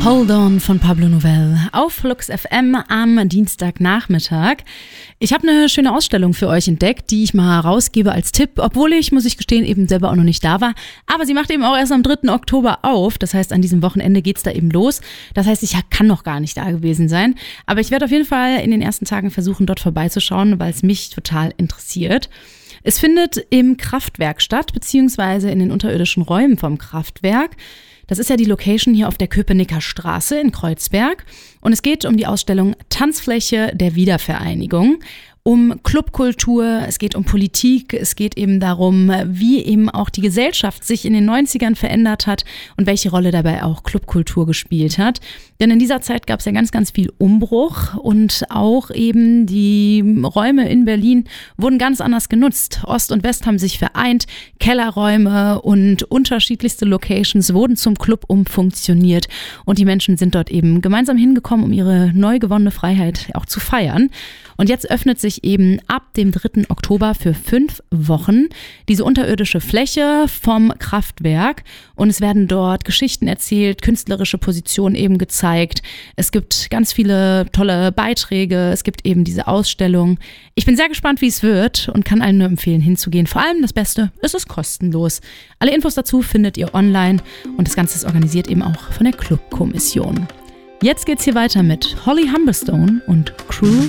Hold On von Pablo Novell auf Flux FM am Dienstagnachmittag. Ich habe eine schöne Ausstellung für euch entdeckt, die ich mal rausgebe als Tipp, obwohl ich, muss ich gestehen, eben selber auch noch nicht da war. Aber sie macht eben auch erst am 3. Oktober auf. Das heißt, an diesem Wochenende geht's da eben los. Das heißt, ich kann noch gar nicht da gewesen sein. Aber ich werde auf jeden Fall in den ersten Tagen versuchen, dort vorbeizuschauen, weil es mich total interessiert. Es findet im Kraftwerk statt, beziehungsweise in den unterirdischen Räumen vom Kraftwerk. Das ist ja die Location hier auf der Köpenicker Straße in Kreuzberg. Und es geht um die Ausstellung Tanzfläche der Wiedervereinigung, um Clubkultur, es geht um Politik, es geht eben darum, wie eben auch die Gesellschaft sich in den 90ern verändert hat und welche Rolle dabei auch Clubkultur gespielt hat. Denn in dieser Zeit gab es ja ganz, ganz viel Umbruch und auch eben die Räume in Berlin wurden ganz anders genutzt. Ost und West haben sich vereint, Kellerräume und unterschiedlichste Locations wurden zum Club umfunktioniert und die Menschen sind dort eben gemeinsam hingekommen, um ihre neu gewonnene Freiheit auch zu feiern. Und jetzt öffnet sich eben ab dem 3. Oktober für 5 Wochen diese unterirdische Fläche vom Kraftwerk und es werden dort Geschichten erzählt, künstlerische Positionen eben gezeigt. Es gibt ganz viele tolle Beiträge, es gibt eben diese Ausstellung. Ich bin sehr gespannt, wie es wird und kann allen nur empfehlen, hinzugehen. Vor allem das Beste, es ist kostenlos. Alle Infos dazu findet ihr online und das Ganze ist organisiert eben auch von der Clubkommission. Jetzt geht's hier weiter mit Holly Humberstone und Crew